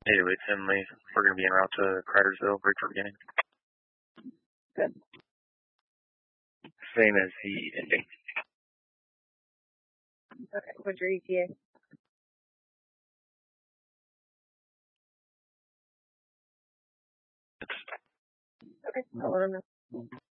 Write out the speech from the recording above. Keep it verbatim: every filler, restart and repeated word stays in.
Hey, it's Emily. We're going to be en route to Cridersville, break for beginning. Good. Same as the ending. Okay, what's your E T A? Okay, I'll let him know.